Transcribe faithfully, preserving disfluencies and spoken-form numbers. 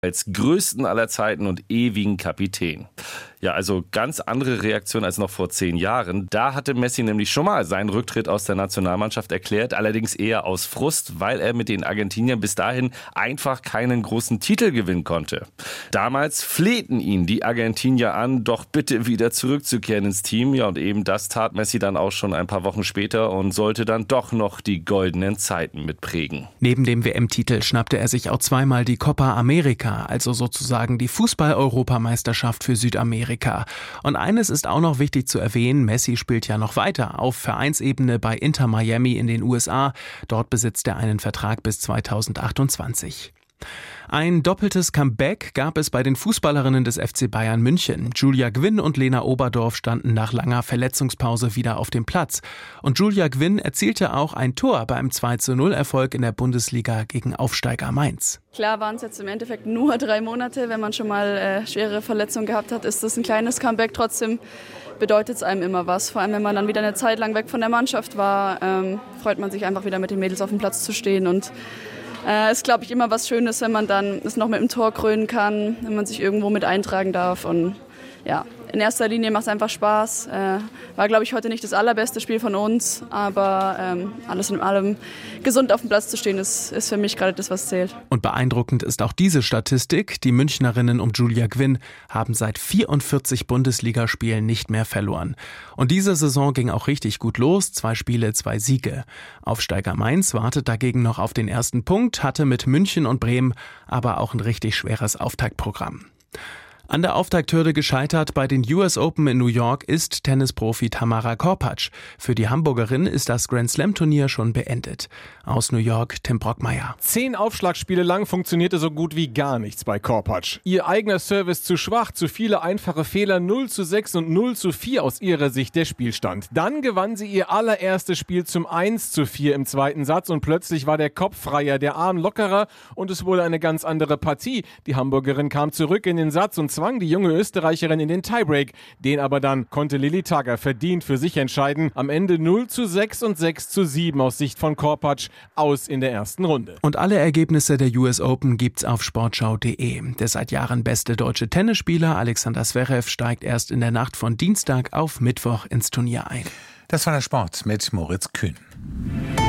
als größten aller Zeiten und ewigen Kapitän. Ja, also ganz andere Reaktion als noch vor zehn Jahren. Da hatte Messi nämlich schon mal seinen Rücktritt aus der Nationalmannschaft erklärt, allerdings eher aus Frust, weil er mit den Argentiniern bis dahin einfach keinen großen Titel gewinnen konnte. Damals flehten ihn die Argentinier an, doch bitte wieder zurückzukehren ins Team. Ja, und eben das tat Messi dann auch schon ein paar Wochen später und sollte dann doch noch die goldenen Zeiten mitprägen. Neben dem W M-Titel schnappte er sich auch zweimal die Copa America, also sozusagen die Fußball-Europameisterschaft für Südamerika. Und eines ist auch noch wichtig zu erwähnen, Messi spielt ja noch weiter auf Vereinsebene bei Inter Miami in den U S A. Dort besitzt er einen Vertrag bis zweitausendachtundzwanzig. Ein doppeltes Comeback gab es bei den Fußballerinnen des F C Bayern München. Julia Gwynn und Lena Oberdorf standen nach langer Verletzungspause wieder auf dem Platz. Und Julia Gwynn erzielte auch ein Tor beim zwei zu null Erfolg in der Bundesliga gegen Aufsteiger Mainz. Klar waren es jetzt im Endeffekt nur drei Monate. Wenn man schon mal äh, schwere Verletzungen gehabt hat, ist das ein kleines Comeback. Trotzdem bedeutet es einem immer was. Vor allem, wenn man dann wieder eine Zeit lang weg von der Mannschaft war, ähm, freut man sich einfach wieder mit den Mädels auf dem Platz zu stehen. Und es ist, glaube ich, immer was Schönes, wenn man dann es noch mit dem Tor krönen kann, wenn man sich irgendwo mit eintragen darf. Und ja, in erster Linie macht es einfach Spaß. Äh, war, glaube ich, heute nicht das allerbeste Spiel von uns, aber ähm, alles in allem gesund auf dem Platz zu stehen, ist, ist für mich gerade das, was zählt. Und beeindruckend ist auch diese Statistik. Die Münchnerinnen um Julia Gwynn haben seit vierundvierzig Bundesligaspielen nicht mehr verloren. Und diese Saison ging auch richtig gut los. Zwei Spiele, zwei Siege. Aufsteiger Mainz wartet dagegen noch auf den ersten Punkt, hatte mit München und Bremen aber auch ein richtig schweres Auftaktprogramm. An der Auftakthürde gescheitert bei den U S Open in New York ist Tennisprofi Tamara Korpatsch. Für die Hamburgerin ist das Grand-Slam-Turnier schon beendet. Aus New York, Tim Brockmeier. Zehn Aufschlagspiele lang funktionierte so gut wie gar nichts bei Korpatsch. Ihr eigener Service zu schwach, zu viele einfache Fehler, null zu sechs und null zu vier aus ihrer Sicht der Spielstand. Dann gewann sie ihr allererstes Spiel zum eins zu vier im zweiten Satz und plötzlich war der Kopf freier, der Arm lockerer und es wurde eine ganz andere Partie. Die Hamburgerin kam zurück in den Satz und zwang die junge Österreicherin in den Tiebreak. Den aber dann konnte Lilly Tagger verdient für sich entscheiden. Am Ende null zu sechs und sechs zu sieben aus Sicht von Korpatsch aus in der ersten Runde. Und alle Ergebnisse der U S Open gibt's auf sportschau punkt de. Der seit Jahren beste deutsche Tennisspieler Alexander Zverev steigt erst in der Nacht von Dienstag auf Mittwoch ins Turnier ein. Das war der Sport mit Moritz Kühn.